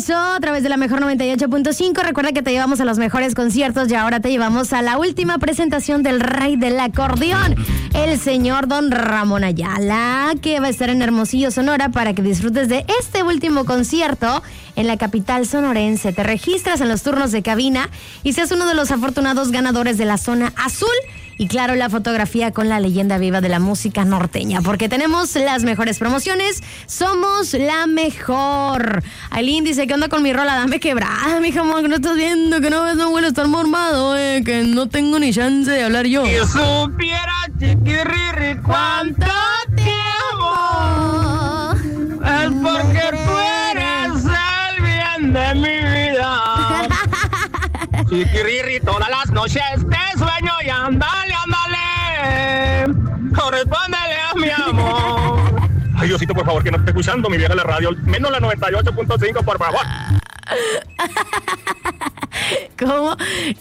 regreso a través de la Mejor 98.5. Recuerda que te llevamos a los mejores conciertos y ahora te llevamos a la última presentación del rey del acordeón, el señor Don Ramón Ayala, que va a estar en Hermosillo, Sonora, para que disfrutes de este último concierto en la capital sonorense. Te registras en los turnos de cabina y seas uno de los afortunados ganadores de la zona azul. Y claro, la fotografía con la leyenda viva de la música norteña, porque tenemos las mejores promociones, somos la mejor. Aileen dice, ¿qué onda con mi rola? Dame quebrada, mi jamón, que no estás viendo, que no ves, no vuelvo a estar mormado, que no tengo ni chance de hablar yo. Si supiera, chiquirri, cuánto te amo, es porque tú eres el bien de mi vida. Chiquirri, todas las noches te sueño y ándale, correspóndele a mi amor. Ay, Diosito, por favor, que no esté escuchando mi vieja la radio, menos la 98.5, por favor. ¿Cómo?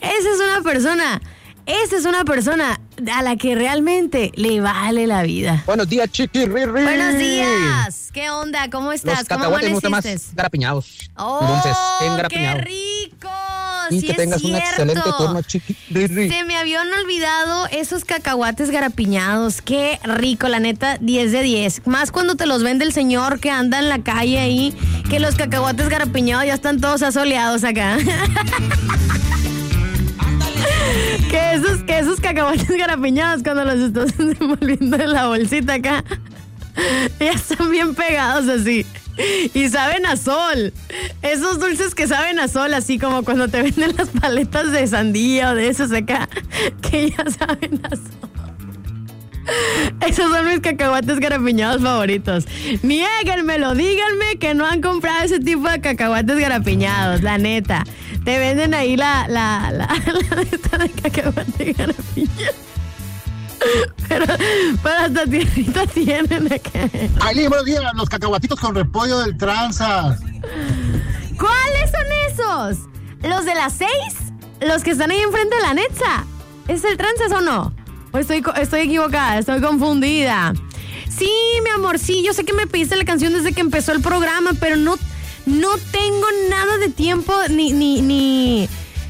Esa es una persona a la que realmente le vale la vida. Buenos días, chiquirri. Buenos días. ¿Qué onda? ¿Cómo estás? Los cacahuates me gustan más garapiñados. Dulces, ¡qué rico! Y sí, que tengas cierto. un excelente turno, chiquirri. Se me habían olvidado esos cacahuates garapiñados. Qué rico, la neta, 10 de 10. Más cuando te los vende el señor que anda en la calle ahí, que los cacahuates garapiñados ya están todos asoleados acá. Que esos cacahuates garapiñados, cuando los estás envolviendo en la bolsita acá, ya están bien pegados así. Y saben a sol. Esos dulces que saben a sol, así como cuando te venden las paletas de sandía o de esos acá, que ya saben a sol. Esos son mis cacahuates garapiñados favoritos. Niéguenmelo, díganme que no han comprado ese tipo de cacahuates garapiñados, la neta. Te venden ahí la neta de cacahuate garapiñado. Pero hasta tierrita tienen acá. Aileen, buenos días, los cacahuatitos con repollo del Tranza. ¿Cuáles son esos? ¿Los de las 6? ¿Los que están ahí enfrente de la Netza? ¿Es el Tranzas o no? ¿O estoy equivocada? Estoy confundida. Sí, mi amor, sí, yo sé que me pediste la canción desde que empezó el programa, pero no tengo nada de tiempo ni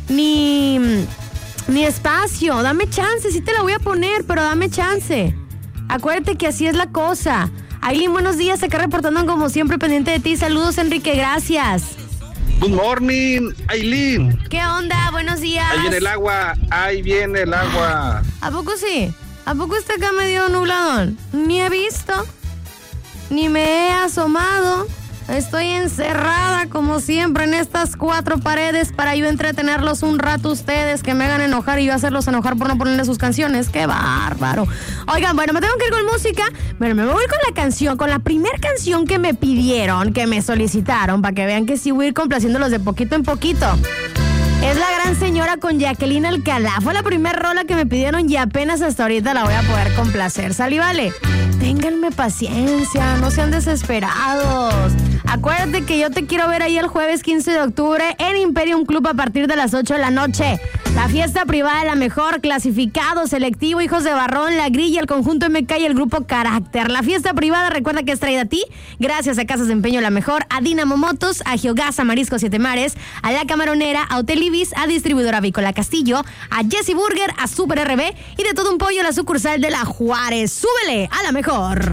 espacio. Dame chance, sí te la voy a poner, pero dame chance. Acuérdate que así es la cosa. Aileen, buenos días, acá reportando como siempre pendiente de ti. Saludos, Enrique, gracias. Good morning, Aileen. ¿Qué onda? Buenos días. Ahí viene el agua. ¿A poco sí? ¿A poco está acá medio nubladón? Ni he visto, ni me he asomado. Estoy encerrada como siempre en estas 4 paredes para yo entretenerlos un rato ustedes, que me hagan enojar y yo hacerlos enojar por no ponerle sus canciones. ¡Qué bárbaro! Oigan, bueno, me tengo que ir con música, pero me voy con la canción, con la primer canción que me pidieron, que me solicitaron, para que vean que sí voy a ir complaciéndolos de poquito en poquito. Es La Gran Señora con Jacqueline Alcalá. Fue la primera rola que me pidieron y apenas hasta ahorita la voy a poder complacer. ¿Sale y vale? Ténganme paciencia, no sean desesperados. Acuérdate que yo te quiero ver ahí el jueves 15 de octubre en Imperium Club a partir de las 8 de la noche. La fiesta privada de La Mejor, clasificado, selectivo, Hijos de Barrón, La Grilla, el Conjunto MK y el Grupo Carácter. La fiesta privada, recuerda que es traída a ti gracias a Casas de Empeño La Mejor, a Dinamo Motos, a Geogasa Marisco Siete Mares, a La Camaronera, a Hotel Ibis, a Distribuidora Avícola Castillo, a Jesse Burger, a Super RB y de todo un pollo la sucursal de La Juárez. ¡Súbele a La Mejor!